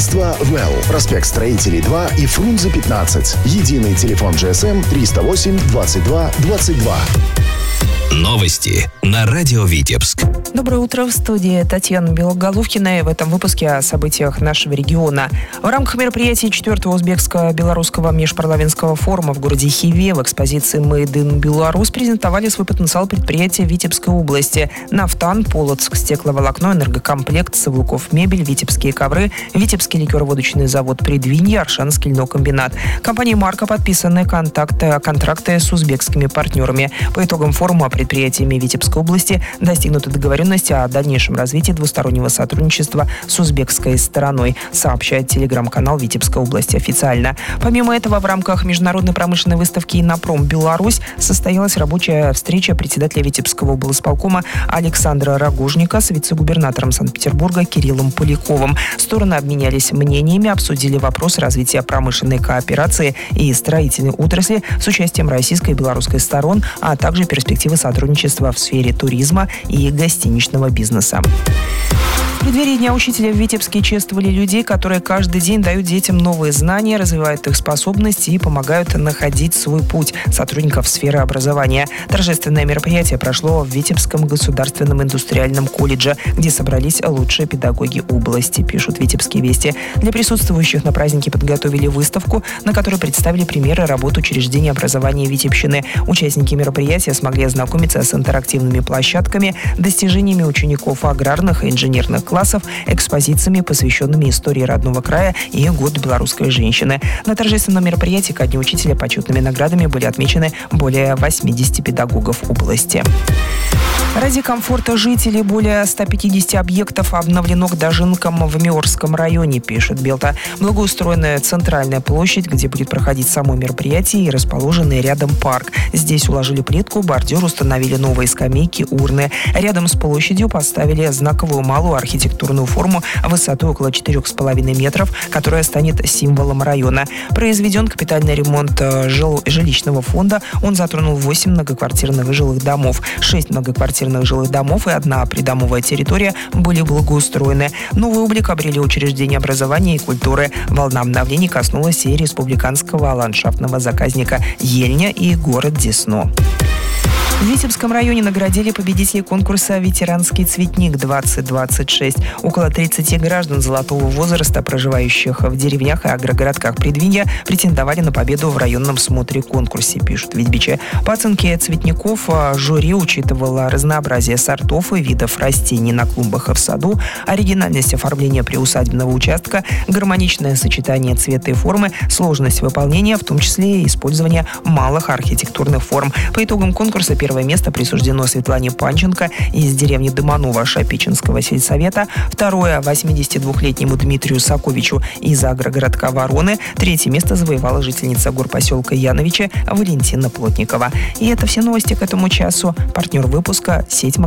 Агентство «Well». Проспект Строителей 2 и Фрунзе 15. Единый телефон GSM 308 22 22. Новости на радио Витебск. Доброе утро, в студии Татьяна Белоголовкина. И в этом выпуске о событиях нашего региона. В рамках мероприятий 4-го узбекско-белорусского межпарламентского форума в городе Хиве в экспозиции «Made in Belarus» презентовали свой потенциал предприятия Витебской области. Нафтан, Полоцк, стекловолокно, энергокомплект, Савлуков мебель, Витебские ковры, Витебский ликероводочный завод «Предвинье», Аршанский льнокомбинат. Компанией «Марка» подписаны контракты с узбекскими партнерами. По итогам форума предприятиями Витебской области достигнуты договоренности о дальнейшем развитии двустороннего сотрудничества с узбекской стороной, сообщает телеграм-канал Витебской области официально. Помимо этого, в рамках международной промышленной выставки «Иннопром Беларусь» состоялась рабочая встреча председателя Витебского облсполкома Александра Рогожника с вице-губернатором Санкт-Петербурга Кириллом Поляковым. Стороны обменялись мнениями, обсудили вопрос развития промышленной кооперации и строительной отрасли с участием российской и белорусской сторон, а также перспективы сотрудничества в сфере туризма и гостиничного бизнеса. В преддверии Дня учителя в Витебске чествовали людей, которые каждый день дают детям новые знания, развивают их способности и помогают находить свой путь сотрудников сферы образования. Торжественное мероприятие прошло в Витебском государственном индустриальном колледже, где собрались лучшие педагоги области, пишут «Витебские вести». Для присутствующих на празднике подготовили выставку, на которой представили примеры работ учреждений образования Витебщины. Участники мероприятия смогли ознакомиться с интерактивными площадками, достижениями учеников аграрных и инженерных классов, экспозициями, посвященными истории родного края и году белорусской женщины. На торжественном мероприятии ко Дню учителя почетными наградами были отмечены более 80 педагогов области. Ради комфорта жителей более 150 объектов обновлено к дожинкам в Миорском районе, пишет Белта. Благоустроенная центральная площадь, где будет проходить само мероприятие, и расположенный рядом парк. Здесь уложили плитку, бордюр, установили новые скамейки, урны. Рядом с площадью поставили знаковую малую архитектурную форму высотой около 4,5 метров, которая станет символом района. Произведен капитальный ремонт жилищного фонда. Он затронул 8 многоквартирных жилых домов, 6 многоквартирных жилых домов и 1 придомовая территория были благоустроены. Новый облик обрели учреждения образования и культуры. Волна обновлений коснулась и республиканского ландшафтного заказника Ельня и город Десну. В Витебском районе наградили победителей конкурса «Ветеранский цветник-2026». Около 30 граждан золотого возраста, проживающих в деревнях и агрогородках Предвинья, претендовали на победу в районном смотре-конкурсе, пишут «Витбичи». По оценке цветников жюри учитывало разнообразие сортов и видов растений на клумбах и в саду, оригинальность оформления приусадебного участка, гармоничное сочетание цвета и формы, сложность выполнения, в том числе и использование малых архитектурных форм. По итогам конкурса первое место присуждено Светлане Панченко из деревни Доманова Шапичинского сельсовета, второе – 82-летнему Дмитрию Саковичу из агрогородка Вороны, третье место завоевала жительница горпоселка Яновича Валентина Плотникова. И это все новости к этому часу. Партнер выпуска – сеть